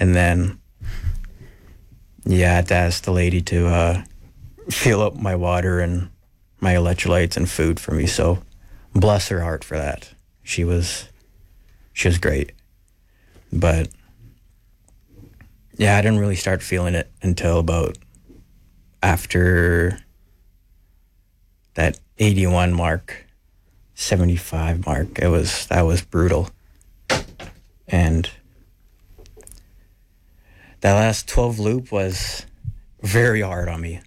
And then, yeah, I had to ask the lady to fill up my water and my electrolytes and food for me. So bless her heart for that. She was great. But yeah, I didn't really start feeling it until about after that 81 mark, 75 mark. That was brutal. And that last 12 loop was very hard on me.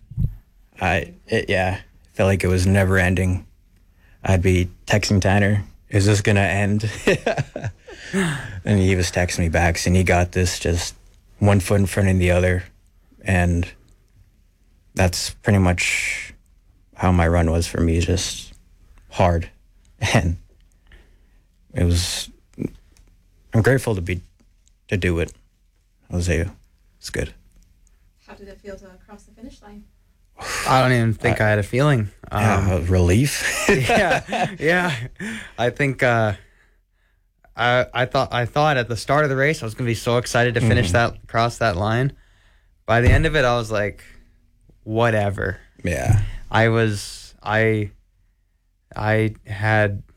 Felt like it was never ending. I'd be texting Tanner, is this gonna end? And he was texting me back saying he got this, just one foot in front of the other. And that's pretty much how my run was for me, just hard. And I'm grateful to do it. It's good. How did it feel to cross the finish line? I don't even think I had a feeling. Relief. yeah. I think I thought at the start of the race I was going to be so excited to finish cross that line. By the end of it, I was like, whatever. Yeah. I had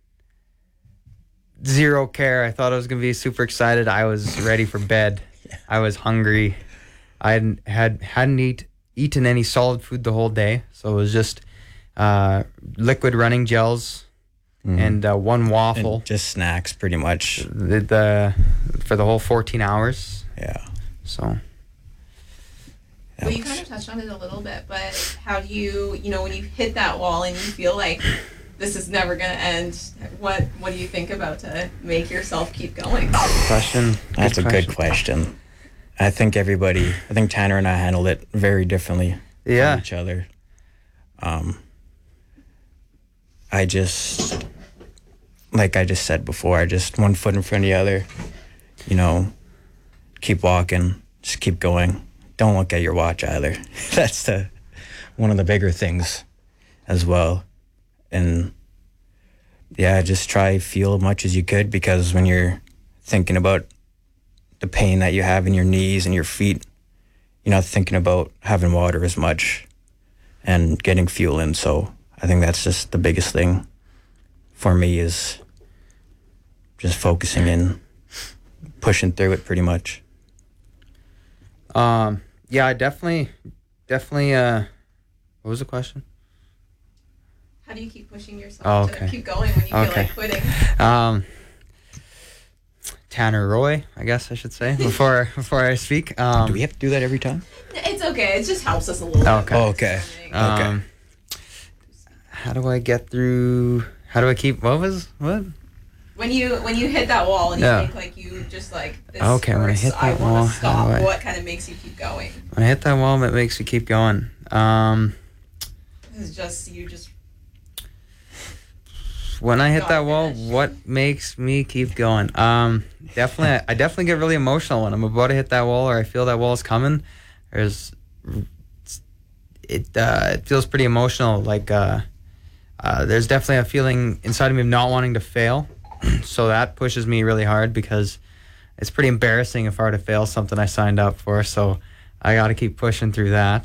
zero care. I thought I was going to be super excited. I was ready for bed. I was hungry. I hadn't eaten any solid food the whole day, so it was just liquid running gels and one waffle. And just snacks, pretty much. For the whole 14 hours. Yeah. So. Well, you kind of touched on it a little bit, but how do you when you hit that wall and you feel like this is never going to end, what do you think about to make yourself keep going? That's a good question. I think Tanner and I handled it very differently from each other. I just, like I just said before, one foot in front of the other, keep walking, just keep going. Don't look at your watch either. That's one of the bigger things as well. And yeah, just try feel as much as you could, because when you're thinking about the pain that you have in your knees and your feet, you're not thinking about having water as much and getting fuel in. So I think that's just the biggest thing for me, is just focusing in, pushing through it pretty much. Yeah, I definitely, what was the question? How do you keep pushing yourself to keep going when you feel like quitting? Tanner Roy, I guess I should say, before I speak. Do we have to do that every time? It's okay. It just helps us a little bit. Okay. How do I get through? How do I keep? What? When you hit that wall and you think like you just like this when I hit that I wall, want to stop. What kind of makes you keep going? When I hit that wall, it makes me keep going. This is just you just. When I hit that wall, what makes me keep going? I definitely get really emotional when I'm about to hit that wall, or I feel that wall is coming. It feels pretty emotional. Like there's definitely a feeling inside of me of not wanting to fail. So that pushes me really hard, because it's pretty embarrassing if I were to fail something I signed up for. So I got to keep pushing through that.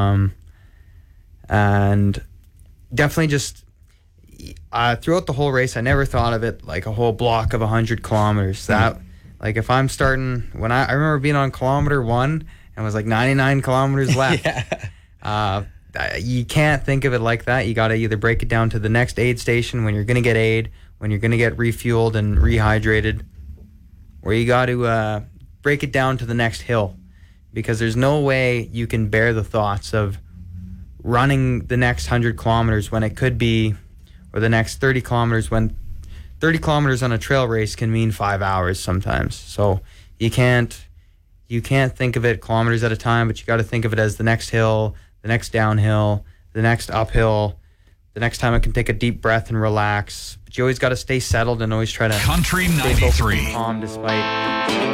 And definitely just throughout the whole race, I never thought of it like a whole block of 100 kilometers. That, like, if I'm starting, when I remember being on kilometer 1 and it was like 99 kilometers left. You can't think of it like that. You got to either break it down to the next aid station when you're going to get aid, when you're going to get refueled and rehydrated, or you got to break it down to the next hill, because there's no way you can bear the thoughts of running the next 100 kilometers when it could be, or the next 30 kilometers when 30 kilometers on a trail race can mean 5 hours sometimes. So you can't think of it kilometers at a time, but you got to think of it as the next hill, the next downhill, the next uphill, the next time I can take a deep breath and relax. But you always got to stay settled and always try to Country stay 93 calm despite